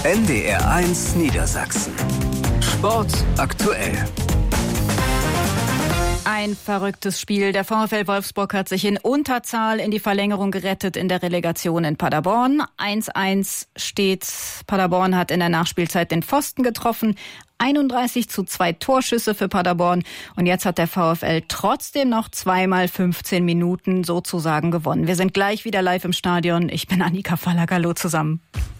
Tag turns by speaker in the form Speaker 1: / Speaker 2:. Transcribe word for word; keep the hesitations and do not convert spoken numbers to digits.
Speaker 1: N D R eins Niedersachsen. Sport aktuell.
Speaker 2: Ein verrücktes Spiel. Der VfL Wolfsburg hat sich in Unterzahl in die Verlängerung gerettet in der Relegation in Paderborn. eins eins steht. Paderborn hat in der Nachspielzeit den Pfosten getroffen. einunddreißig zu zwei Torschüsse für Paderborn. Und jetzt hat der VfL trotzdem noch zweimal fünfzehn Minuten sozusagen gewonnen. Wir sind gleich wieder live im Stadion. Ich bin Annika Fallack. Hallo zusammen.